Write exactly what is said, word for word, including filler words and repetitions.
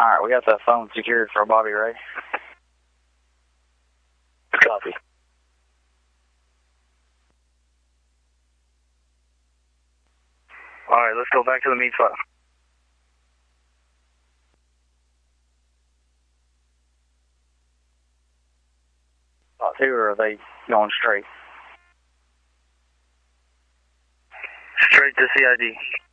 Alright, we got the phone secured for Bobby Ray. Copy. Alright, let's go back to the meat spot. Spot two, or are they going straight? Straight to C I D.